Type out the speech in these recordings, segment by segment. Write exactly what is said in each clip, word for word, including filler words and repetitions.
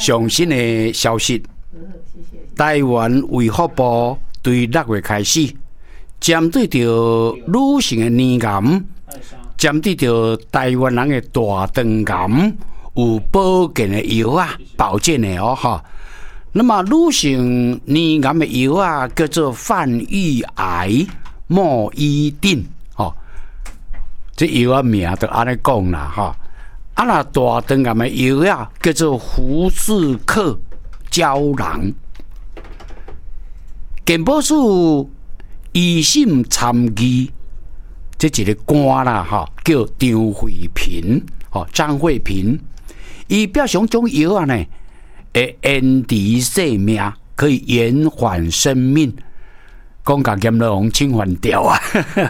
上新的消息，台湾卫福部对六月开始，针对着女性的黏癌，针对着台湾人的大肠癌，有保健的药啊，保健的哦哈。那么女性黏癌的药啊，叫做泛玉癌莫伊定，吼，这药啊名就安尼讲啦，哈。啊，那大肠癌的药啊，叫做胡氏克胶囊。健保署医审参议，这一个官啦，哈，叫张惠平，吼，张惠平，伊表示种药啊呢，会延迟生命，可以延缓生命，讲甲阎罗王清还掉啊！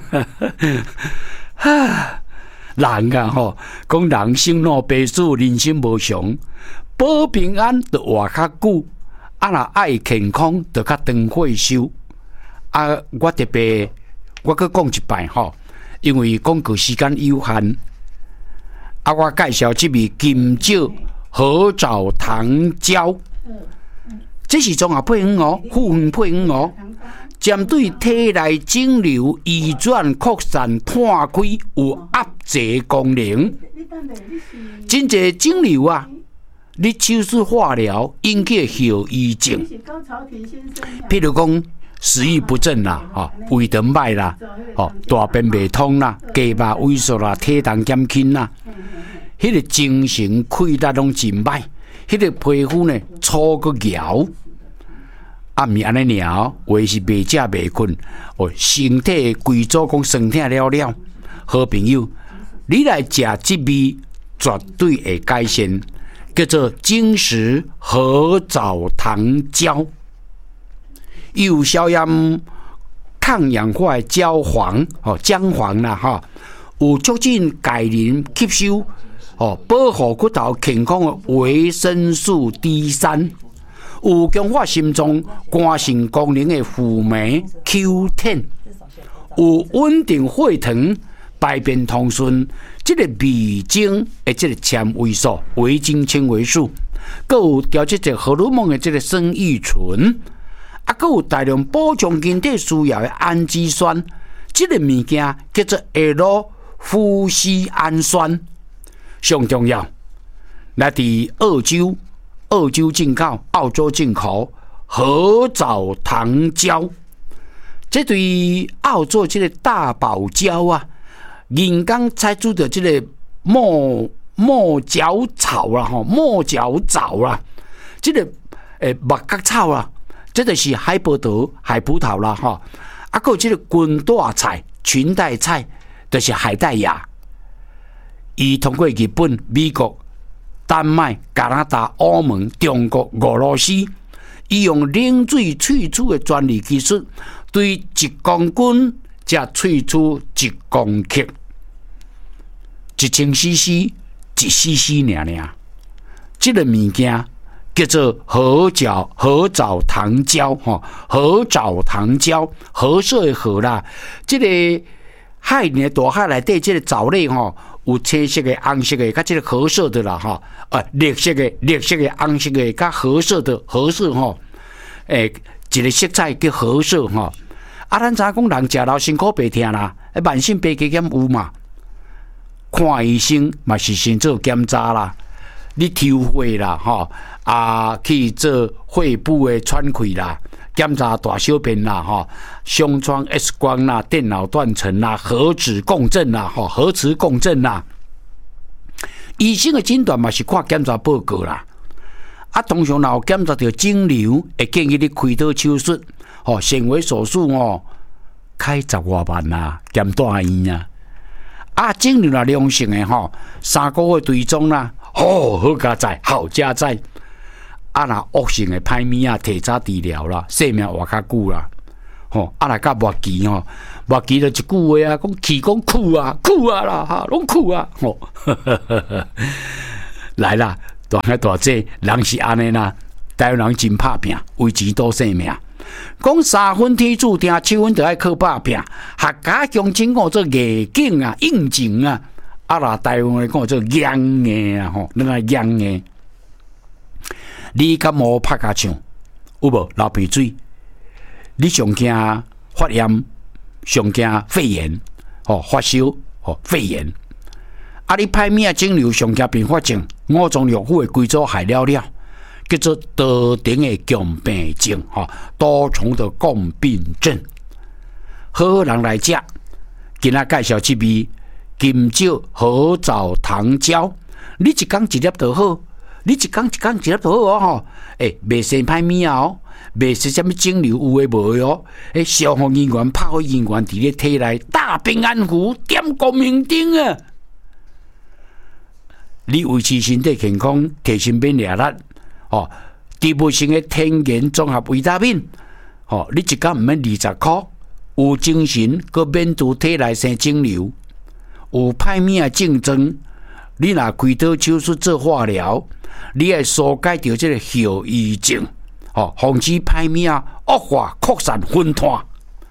哈。人啊吼，讲人生老病死，人生无常，保平安就活较久，啊若爱健康就较长岁寿。啊，我特别我搁讲一摆吼，因为广告时间有限，啊，我介绍这味金蕉合枣糖胶，这是综合配方哦，复方配方哦。针对体内肿瘤移转、扩散、破开有压制功能，真侪肿瘤啊，你手术化疗引起后遗症，譬如讲食欲不振啦，哈，胃肠歹啦，哦，大便未通啦，鸡肉萎缩啦，体重减轻啦，迄个精神溃烂拢真歹，迄个皮肤呢粗个咬。啊，毋是安尼尔，为是未食未困，哦，身体规组讲酸痛了了。好朋友，你来食这味，绝对会改善，叫做金石合枣糖胶，有消炎、抗氧化的焦黄，哦，姜黄啦哈，有促进钙磷吸收，哦，保护骨头健康的维生素 D 三。有强化心脏、肝肾功能的辅酶 Q 十， 有稳定血糖、排便通顺，这个味精的这个纤维素、维精纤维素，还有调节这荷尔蒙的这个生育醇，啊，还有大量补充身体需要的氨基酸，这个物件叫做 L 富硒氨酸，上重要。来自澳洲。澳洲进口、澳洲进口合枣糖胶，这对澳洲这个大堡礁啊，人工采取的这个墨墨角草啦，吼，墨角藻啦，这个诶木角草啦，这就是海波德、海葡萄啦，哈，啊，还有这个滚大菜、裙带菜，就是海带芽，伊通过日本、美国。丹麦、加拿大、澳门、中国、俄羅斯，伊用冷水萃取的专利技术，对一公斤才萃取一公克，一千 C C， 一 C C 尔尔。这个物件叫做合枣合枣糖胶，吼，合枣糖胶，褐色的褐啦，这个海里大海内底这个藻类吼。有青色的、红色的，甲这个褐色的啦，哈，啊，绿色的、绿色的、红色的，甲褐色的，褐色吼，诶，一个色彩叫褐色吼。啊，咱知影讲人食老辛苦白疼啦，慢性白血炎有嘛？看医生嘛是先做检查啦，你抽血啦，吼，啊，去做肺部的喘气啦。检查大小便啦，哈，胸窗 X 光啦，电脑断层啦，核磁共振啦，哈，核磁共振啦。医生的诊断嘛是看检查报告啦。啊，通常若有检查到肿瘤，会建议你开刀手术，吼，纤维手术哦，开十外万啦，减大院啊。啊，肿瘤若良性的吼，三个月追踪啦，哦，好加载，好加载。啊，若恶性的歹物啊，提早治疗啦，生命活较久啦。吼，啊，若甲末期吼，末期就一句话啊，讲气讲苦啊，苦啊啦，哈，拢苦啊，吼，来啦，大个大姐，人是安尼啦，台湾人真拍拼，为钱赌性命。讲三分天注定，七分就爱靠打拼。客家乡亲讲做艺景啊，应景啊，啊啦台湾来讲做养艺啊，吼，那个养艺。 你敢无拍甲唱？有无流鼻水？你上惊发炎，上惊肺炎，哦发烧，哦肺炎。啊，你歹命肿瘤上惊并发症，五脏六腑的规组害了了，叫做多重的共病症，吼、哦，多重的共病症。好好人来食，今仔介绍这味金蕉合枣糖胶，你一工一粒就好，你一工一工一粒就好哦吼。诶，袂生歹命哦，袂生什么肿瘤有诶无诶哦。诶，消防人员、拍火人员伫咧体内大平安符点光明灯啊！你维持身体健康，提升免疫力，哦，植物性的天然综合维他命，哦，你一工毋免二十箍，有精神，佮免拄体内生肿瘤，有歹命竞争，你若开刀手术做化疗，你会疏解掉这个后遗症，哦，防止歹命恶化、扩散、分摊。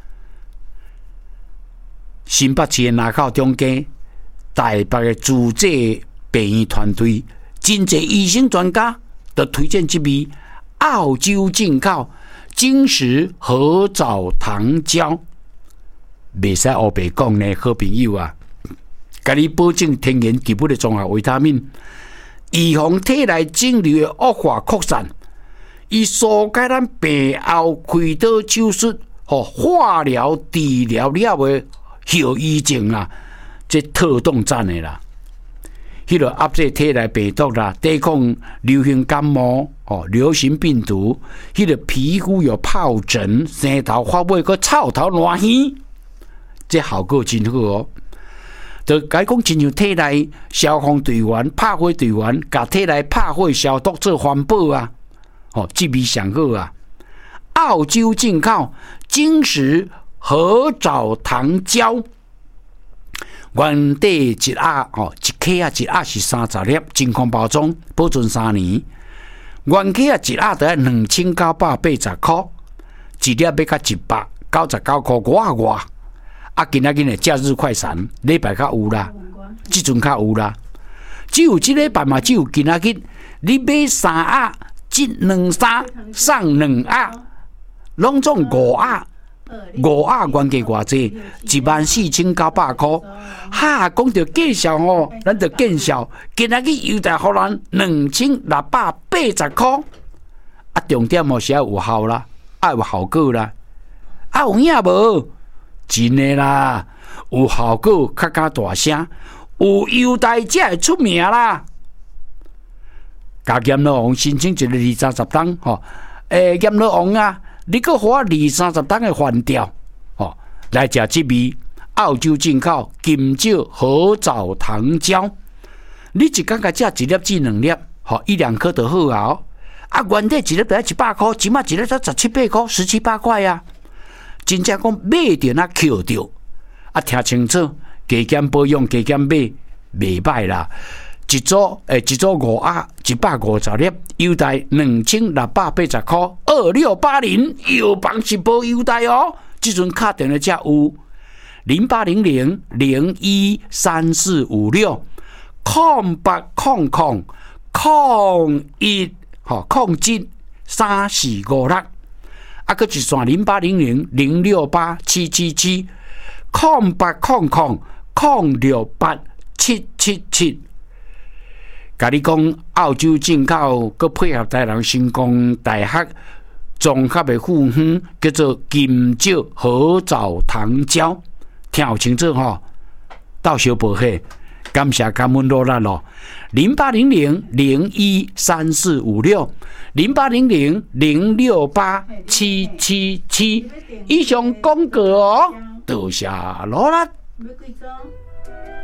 新北市的南口中间，台北的主治病院团队，真侪医生专家都推荐这味澳洲进口金石合枣糖胶，袂使黑白讲呢，好朋友啊！甲你保证天然植物的综合维他命，预防体内肿瘤的恶化扩散，伊疏解咱病后开刀手术和化疗治疗了的后遗症啊，这特动战的啦。迄个压制体内病毒啦，抵抗流行感冒、哦流行病毒，迄个皮肤有疱疹、生头发尾个臭头烂耳，这效果真好哦。就解讲，亲像体内消防队员、拍火队员，甲体内拍火消毒做环保啊，哦，这味上好啊。澳洲进口金石合枣糖胶。原底一盒哦，一克啊，一盒是三十粒，真空包装，保存三年。原克啊，一盒得两千九百八十块，一粒要到一百九十九块外外。啊，今仔日的假日快闪，礼拜较有啦，即阵较有啦。只有即礼拜嘛，只有今仔日，你买三盒，即两三送两盒，拢总五盒。五盒原价偌济？一万四千九百块。哈，讲到介绍哦，咱就见笑。今仔日优待互咱两千六百八十块。啊，重点哦是要有效啦，要有效果啦。啊，有影无？真诶啦，有效果较加大声，有优待才会出名啦。甲验老王申请一个二三十档吼，诶，验老王啊！你搁互我二三十档的饭条，哦，来食这味澳洲进口金蕉合枣糖胶。你一工甲食一粒至两粒，吼，一两颗就好啊、哦。啊，原底一粒得一百块，即马一粒才十七八块，十七八块啊。真正讲买着那捡着，啊，听清楚，加减保养，加减买，袂歹啦。一组诶，一组五盒，一百五十粒，优待两千六百八十块，二六八零，药房直播优待哦。即阵打电话才有零八零零零一三四五六空八空空空一吼空七三四五六，啊，搁一线零八零零零六八七七七空八空空空六八七七七。甲你讲，澳洲进口，佮配合台南成功大学综合的副园，叫做金蕉合枣糖胶，听有清楚吼？到小报喜，感谢感恩落力咯。零八零零零一三四五六，零八零零零六八七七七，以上广告哦，多谢落力。